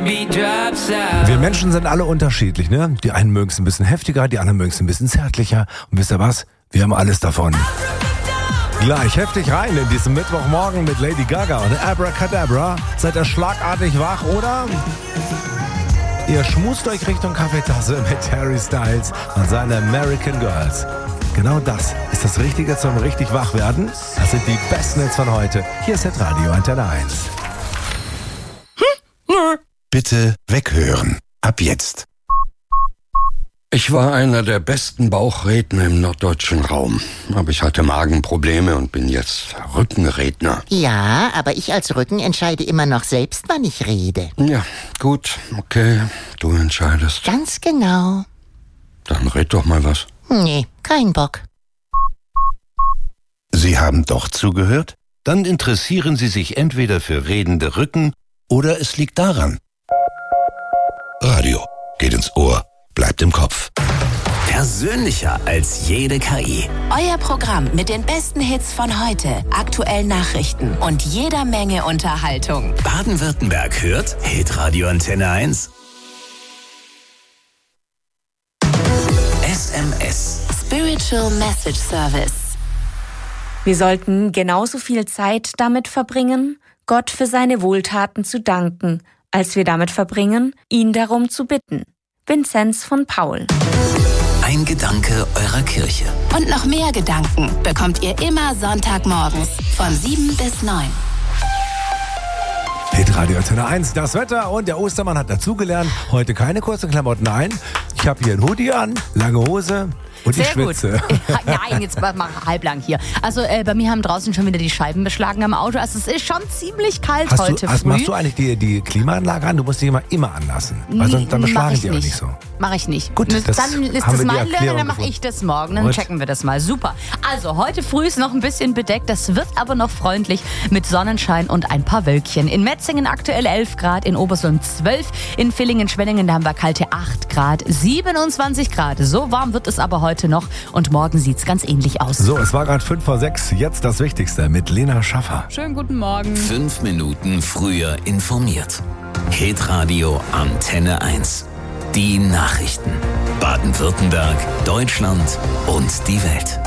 Wir Menschen sind alle unterschiedlich, ne? Die einen mögen es ein bisschen heftiger, die anderen mögen es ein bisschen zärtlicher. Und wisst ihr was? Wir haben alles davon. Gleich heftig rein in diesen Mittwochmorgen mit Lady Gaga und Abracadabra. Seid ihr schlagartig wach, oder? Ihr schmust euch Richtung Kaffeetasse mit Harry Styles und seinen American Girls. Genau das ist das Richtige zum richtig Wachwerden. Das sind die besten Hits von heute. Hier ist Hitradio Antenne 1. Bitte weghören. Ab jetzt. Ich war einer der besten Bauchredner im norddeutschen Raum. Aber ich hatte Magenprobleme und bin jetzt Rückenredner. Ja, aber ich als Rücken entscheide immer noch selbst, wann ich rede. Ja, gut, okay, du entscheidest. Ganz genau. Dann red doch mal was. Nee, kein Bock. Sie haben doch zugehört? Dann interessieren Sie sich entweder für redende Rücken oder es liegt daran. Radio geht ins Ohr, bleibt im Kopf. Persönlicher als jede KI. Euer Programm mit den besten Hits von heute, aktuellen Nachrichten und jeder Menge Unterhaltung. Baden-Württemberg hört Hitradio Antenne 1. SMS. Spiritual Message Service. Wir sollten genauso viel Zeit damit verbringen, Gott für seine Wohltaten zu danken, als wir damit verbringen, ihn darum zu bitten. Vinzenz von Paul. Ein Gedanke eurer Kirche. Und noch mehr Gedanken bekommt ihr immer Sonntagmorgens von 7 bis 9. Hitradio Antenne 1, das Wetter und der Ostermann hat dazugelernt. Heute keine kurzen Klamotten, nein. Ich habe hier ein Hoodie an, lange Hose. Und Sehr ich schwitze. Gut. Nein, jetzt mach halblang hier. Also bei mir haben draußen schon wieder die Scheiben beschlagen am Auto. Also es ist schon ziemlich kalt heute früh. Machst du eigentlich die Klimaanlage an? Du musst die immer anlassen. Weil sonst dann beschlagen die auch nicht so. Mache ich nicht. Gut, dann ist das mein Learning, dann mache gefunden. ich das morgen. Dann checken wir das mal. Super. Also heute früh ist noch ein bisschen bedeckt. Das wird aber noch freundlich mit Sonnenschein und ein paar Wölkchen. In Metzingen aktuell 11 Grad, in Obersulm 12, in Villingen-Schwenningen, da haben wir kalte 8 Grad, 27 Grad. So warm wird es aber heute noch und morgen sieht's ganz ähnlich aus. So, es war gerade 5 vor 6. Jetzt das Wichtigste mit Lena Schaffer. Schönen guten Morgen. 5 Minuten früher informiert. Hitradio Antenne 1. Die Nachrichten. Baden-Württemberg, Deutschland und die Welt.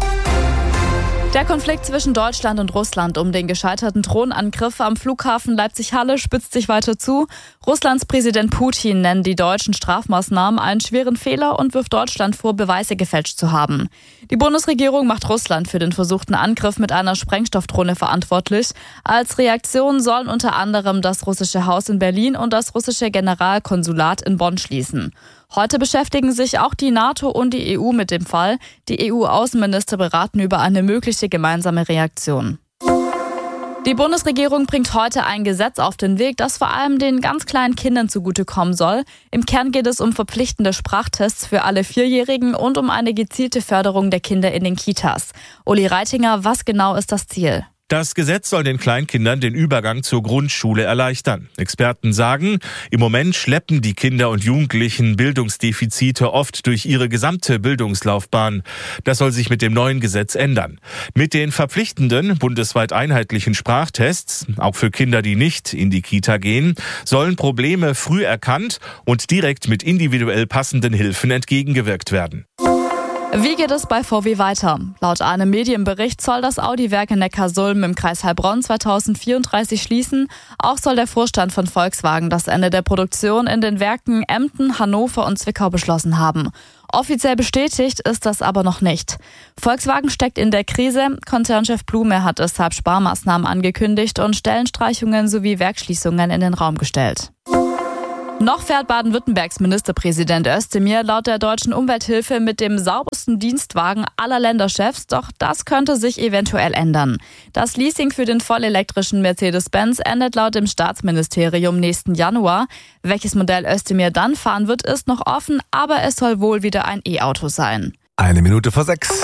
Der Konflikt zwischen Deutschland und Russland um den gescheiterten Drohnenangriff am Flughafen Leipzig-Halle spitzt sich weiter zu. Russlands Präsident Putin nennt die deutschen Strafmaßnahmen einen schweren Fehler und wirft Deutschland vor, Beweise gefälscht zu haben. Die Bundesregierung macht Russland für den versuchten Angriff mit einer Sprengstoffdrohne verantwortlich. Als Reaktion sollen unter anderem das russische Haus in Berlin und das russische Generalkonsulat in Bonn schließen. Heute beschäftigen sich auch die NATO und die EU mit dem Fall. Die EU-Außenminister beraten über eine mögliche gemeinsame Reaktion. Die Bundesregierung bringt heute ein Gesetz auf den Weg, das vor allem den ganz kleinen Kindern zugutekommen soll. Im Kern geht es um verpflichtende Sprachtests für alle 4-Jährigen und um eine gezielte Förderung der Kinder in den Kitas. Uli Reitinger, was genau ist das Ziel? Das Gesetz soll den Kleinkindern den Übergang zur Grundschule erleichtern. Experten sagen, im Moment schleppen die Kinder und Jugendlichen Bildungsdefizite oft durch ihre gesamte Bildungslaufbahn. Das soll sich mit dem neuen Gesetz ändern. Mit den verpflichtenden, bundesweit einheitlichen Sprachtests, auch für Kinder, die nicht in die Kita gehen, sollen Probleme früh erkannt und direkt mit individuell passenden Hilfen entgegengewirkt werden. Wie geht es bei VW weiter? Laut einem Medienbericht soll das Audi-Werk in Neckarsulm im Kreis Heilbronn 2034 schließen. Auch soll der Vorstand von Volkswagen das Ende der Produktion in den Werken Emden, Hannover und Zwickau beschlossen haben. Offiziell bestätigt ist das aber noch nicht. Volkswagen steckt in der Krise. Konzernchef Blume hat deshalb Sparmaßnahmen angekündigt und Stellenstreichungen sowie Werksschließungen in den Raum gestellt. Noch fährt Baden-Württembergs Ministerpräsident Özdemir laut der Deutschen Umwelthilfe mit dem saubersten Dienstwagen aller Länderchefs, doch das könnte sich eventuell ändern. Das Leasing für den vollelektrischen Mercedes-Benz endet laut dem Staatsministerium nächsten Januar. Welches Modell Özdemir dann fahren wird, ist noch offen, aber es soll wohl wieder ein E-Auto sein. 1 Minute vor 6.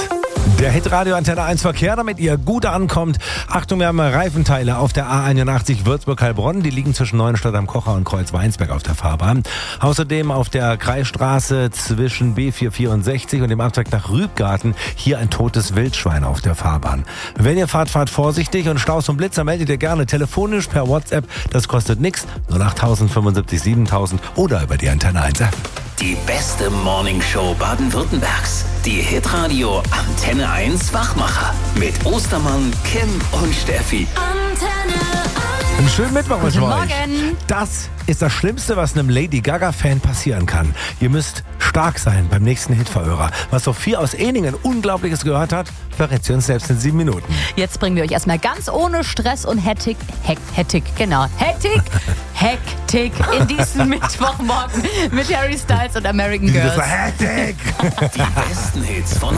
Der Hitradio Antenne 1 Verkehr, damit ihr gut ankommt. Achtung, wir haben Reifenteile auf der A81 Würzburg-Heilbronn. Die liegen zwischen Neuenstadt am Kocher und Kreuz-Weinsberg auf der Fahrbahn. Außerdem auf der Kreisstraße zwischen B464 und dem Abzweig nach Rübgarten hier ein totes Wildschwein auf der Fahrbahn. Wenn ihr fahrt vorsichtig und Staus und Blitzer meldet ihr gerne telefonisch per WhatsApp. Das kostet nichts. 08000 75 7000 oder über die Antenne 1 App. Die beste Morningshow Baden-Württembergs. Die Hitradio Antenne 1 Wachmacher. Mit Ostermann, Kim und Steffi. Antenne 1. Einen schönen Mittwoch mit Guten euch. Morgen. Das ist das Schlimmste, was einem Lady Gaga-Fan passieren kann. Ihr müsst stark sein beim nächsten Hitverirrer. Was Sophie aus Ehningen Unglaubliches gehört hat, verrät sie uns selbst in 7 Minuten. Jetzt bringen wir euch erstmal ganz ohne Stress und Hektik in diesen Mittwochmorgen mit Harry Styles und American Girls. Das war Hektik! Die besten Hits von